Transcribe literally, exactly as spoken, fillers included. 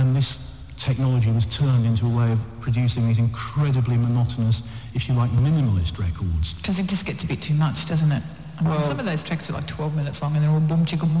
and this technology was turned into a way of producing these incredibly monotonous, if you like, minimalist records. Because it just gets a bit too much, doesn't it? I mean, Well- some of those tracks are like twelve minutes long and they're all boom chicka boom